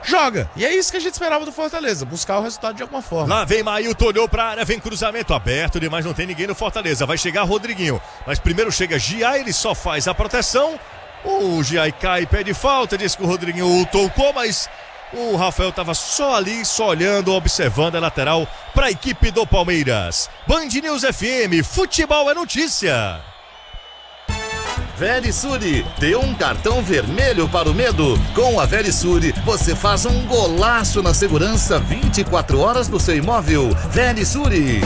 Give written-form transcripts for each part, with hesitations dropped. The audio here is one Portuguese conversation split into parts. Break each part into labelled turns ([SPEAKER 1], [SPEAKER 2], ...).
[SPEAKER 1] joga. E é isso que a gente esperava do Fortaleza, buscar o resultado de alguma forma.
[SPEAKER 2] Lá vem Mailton, olhou pra área, vem cruzamento aberto demais, não tem ninguém no Fortaleza. Vai chegar Rodriguinho, mas primeiro chega Giai, ele só faz a proteção. O Giai cai, pede falta, diz que o Rodriguinho o tocou, mas o Rafael tava só ali, só olhando, observando a lateral para a equipe do Palmeiras. Band News FM, futebol é notícia.
[SPEAKER 3] Verisure, dê um cartão vermelho para o medo. Com a Verisure, você faz um golaço na segurança 24 horas do seu imóvel. Verisure.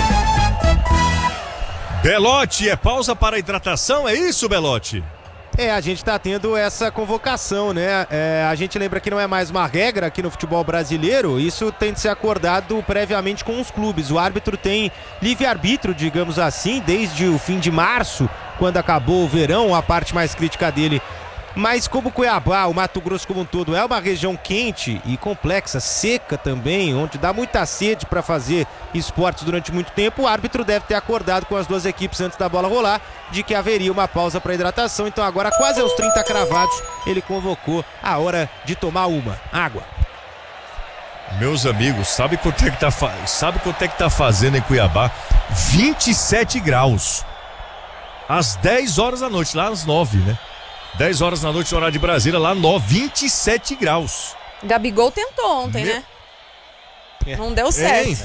[SPEAKER 2] Belotti, é pausa para hidratação, é isso, Belotti?
[SPEAKER 4] A gente tá tendo essa convocação, né? A gente lembra que não é mais uma regra aqui no futebol brasileiro, isso tem de ser acordado previamente com os clubes. O árbitro tem livre-arbítrio, digamos assim, desde o fim de março, quando acabou o verão, a parte mais crítica dele. Mas como Cuiabá, o Mato Grosso como um todo, é uma região quente e complexa, seca também, onde dá muita sede para fazer esportes durante muito tempo, o árbitro deve ter acordado com as duas equipes antes da bola rolar de que haveria uma pausa para hidratação. Então agora, quase aos 30 cravados, ele convocou a hora de tomar uma água.
[SPEAKER 2] Meus amigos, sabe quanto é que tá fazendo em Cuiabá? 27 graus. Às 10 horas da noite, lá às 9, né? 10 horas da noite, horário de Brasília, lá 27 graus.
[SPEAKER 5] Gabigol tentou ontem, né? Não deu certo.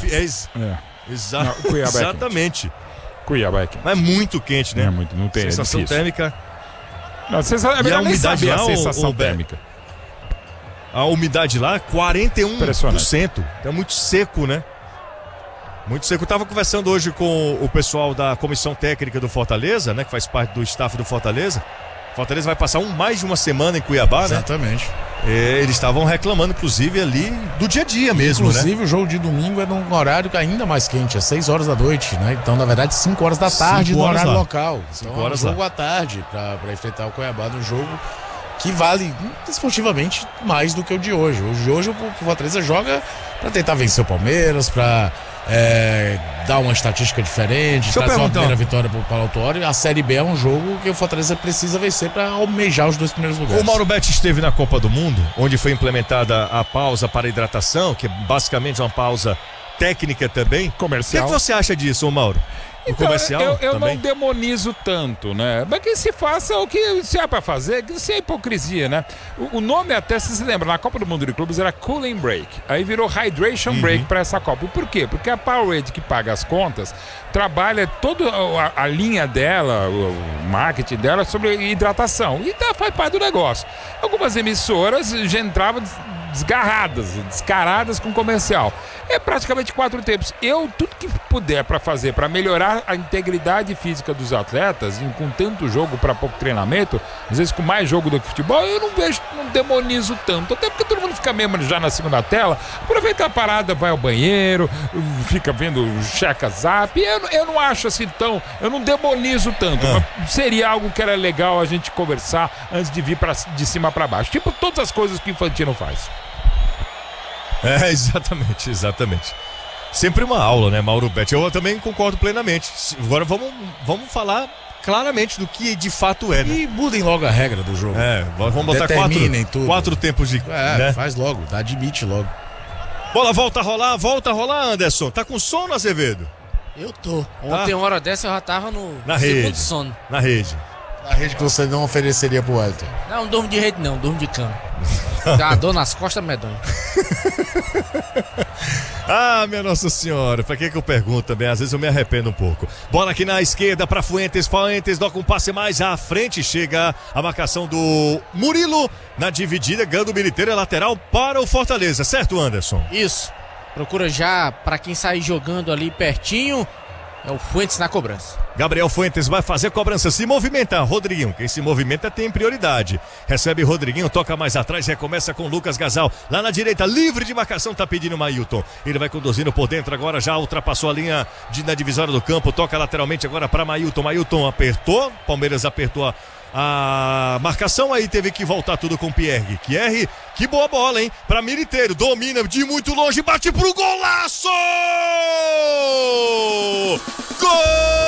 [SPEAKER 2] Exatamente.
[SPEAKER 6] Cuiabá é quente.
[SPEAKER 2] Mas é muito quente, né?
[SPEAKER 6] Não tem
[SPEAKER 2] sensação térmica.
[SPEAKER 6] Não, é melhor nem saber a sensação térmica.
[SPEAKER 2] A umidade lá, 41%. É muito seco, né? Muito seco. Eu tava conversando hoje com o pessoal da comissão técnica do Fortaleza, né? Que faz parte do staff do Fortaleza. Fortaleza vai passar mais de uma semana em Cuiabá,
[SPEAKER 1] Exatamente.
[SPEAKER 2] né? Eles estavam reclamando, inclusive, ali do dia a dia mesmo,
[SPEAKER 1] inclusive,
[SPEAKER 2] né?
[SPEAKER 1] O jogo de domingo é num horário ainda mais quente, é 6 horas da noite, né? Então, na verdade, 5 horas da tarde no horário local. Então, é um jogo à tarde pra enfrentar o Cuiabá num jogo que vale esportivamente mais do que o de hoje. Hoje o Fortaleza joga pra tentar vencer o Palmeiras, pra dar uma estatística diferente, trazer uma primeira vitória pro Paulo Autuori. A Série B é um jogo que o Fortaleza precisa vencer para almejar os 2 primeiros lugares.
[SPEAKER 2] O Mauro Betti esteve na Copa do Mundo, onde foi implementada a pausa para hidratação, que é basicamente uma pausa técnica também.
[SPEAKER 6] Comercial.
[SPEAKER 2] O que você acha disso, Mauro?
[SPEAKER 6] Então,
[SPEAKER 2] comercial
[SPEAKER 6] eu
[SPEAKER 2] também?
[SPEAKER 6] não demonizo tanto, né? Mas que se faça o que se há pra fazer, que isso é hipocrisia, né? O nome até, se lembra, na Copa do Mundo de Clubes era Cooling Break. Aí virou Hydration Break pra essa Copa. E por quê? Porque a Powerade, que paga as contas, trabalha toda a linha dela, o marketing dela sobre hidratação. E faz parte do negócio. Algumas emissoras já entravam descaradas com comercial. É praticamente 4 tempos. Tudo que puder para fazer, para melhorar a integridade física dos atletas, com tanto jogo para pouco treinamento, às vezes com mais jogo do que futebol, eu não demonizo tanto. Até porque todo mundo fica mesmo já na segunda tela, aproveita a parada, vai ao banheiro, fica vendo checa zap. Eu não acho assim eu não demonizo tanto, mas seria algo que era legal a gente conversar antes de vir de cima para baixo. Tipo todas as coisas que o Infantino faz.
[SPEAKER 2] Exatamente. Sempre uma aula, né, Mauro Betti? Eu também concordo plenamente. Agora vamos falar claramente do que de fato é, né?
[SPEAKER 1] E mudem logo a regra do jogo.
[SPEAKER 2] Vamos botar 4 tempos de... né?
[SPEAKER 1] Faz logo, admite logo.
[SPEAKER 2] Bola, volta a rolar, Anderson. Tá com sono, Azevedo?
[SPEAKER 7] Eu tô. Ontem, uma hora dessa, eu já tava no
[SPEAKER 2] segundo
[SPEAKER 7] sono.
[SPEAKER 2] Na rede.
[SPEAKER 1] A rede que você não ofereceria pro Wellington.
[SPEAKER 7] Não durmo de rede não, durmo de cama. Dá uma dor nas costas medonha.
[SPEAKER 2] Minha Nossa Senhora, pra que eu pergunto também? Às vezes eu me arrependo um pouco. Bola aqui na esquerda pra Fuentes dá com um passe mais à frente, chega a marcação do Murilo na dividida, ganhando o Militeiro, lateral para o Fortaleza, certo, Anderson?
[SPEAKER 7] Isso, procura já pra quem sair jogando ali pertinho. É o Fuentes na cobrança.
[SPEAKER 2] Gabriel Fuentes vai fazer cobrança, se movimenta. Rodriguinho, quem se movimenta tem prioridade. Recebe Rodriguinho, toca mais atrás, recomeça com Lucas Gasal. Lá na direita, livre de marcação, tá pedindo Mailton. Ele vai conduzindo por dentro agora, já ultrapassou a linha na divisória do campo, toca lateralmente agora para Mailton. Mailton apertou, Palmeiras apertou a marcação, aí teve que voltar tudo com Pierre. Que boa bola, hein? Pra Militeiro, domina de muito longe, bate pro golaço! Gol!